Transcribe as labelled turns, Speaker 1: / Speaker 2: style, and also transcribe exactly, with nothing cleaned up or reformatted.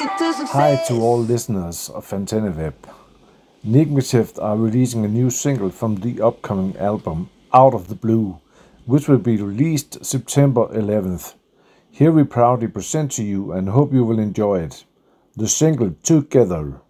Speaker 1: Hi to all listeners of Antenna Negative are releasing a new single from the upcoming album Out of the Blue, which will be released September eleventh. Here we proudly present to you and hope you will enjoy it. The single Together.